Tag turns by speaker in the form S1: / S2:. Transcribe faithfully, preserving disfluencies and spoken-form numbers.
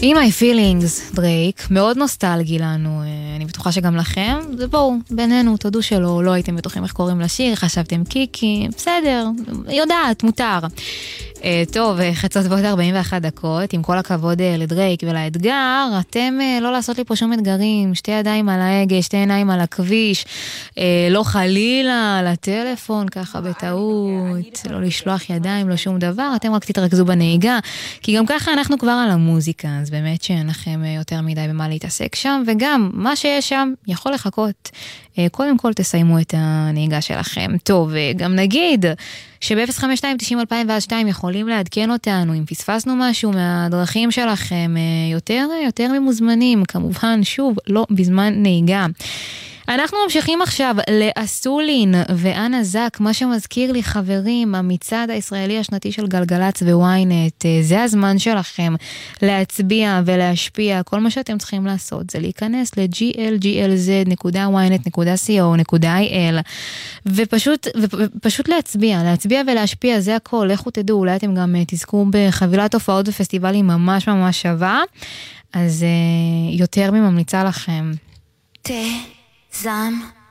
S1: In My Feelings, דרייק, מאוד נוסטלגי לנו, אני בטוחה שגם לכם, זה בואו, בינינו, תודו שלא, לא הייתם בטוחים איך קוראים לשיר, חשבתם קיקי, בסדר, יודעת, מותר. טוב, חצות ועוד ארבעים ואחת דקות, עם כל הכבוד לדרייק ולאתגר, אתם לא לעשות לי פה שום אתגרים, שתי ידיים על ההגה, שתי עיניים על הכביש, לא חלילה על הטלפון, ככה בטעות, לא לשלוח ידיים, לא שום דבר, אתם רק תתרכזו בנהיגה, כי גם ככה אנחנו כבר על המוזיקה, אז באמת שאין לכם יותר מדי במה להתעסק שם, וגם מה שיש שם יכול לחכות. קודם כל תסיימו את הנהיגה שלכם. טוב, גם נגיד שב-אפס חמש שתיים תשעים אלפיים ושתיים יכולים לעדכן אותנו אם פספסנו משהו מהדרכים שלכם, יותר, יותר ממוזמנים, כמובן שוב, לא בזמן נהיגה. אנחנו ממשיכים עכשיו לאסולין ואנה זק, מה שמזכיר לי חברים, המצעד הישראלי השנתי של גלגלץ וויינט, זה הזמן שלכם להצביע ולהשפיע, כל מה שאתם צריכים לעשות זה להיכנס ל-ג'י אל ג'י אל זד נקודה וויינט נקודה סי או נקודה איי אל ופשוט, ופשוט להצביע, להצביע ולהשפיע, זה הכל, לכו תדעו, אולי אתם גם תזכו בחבילת הופעות ופסטיבלים ממש ממש שווה, אז יותר מממליצה לכם.
S2: ת זם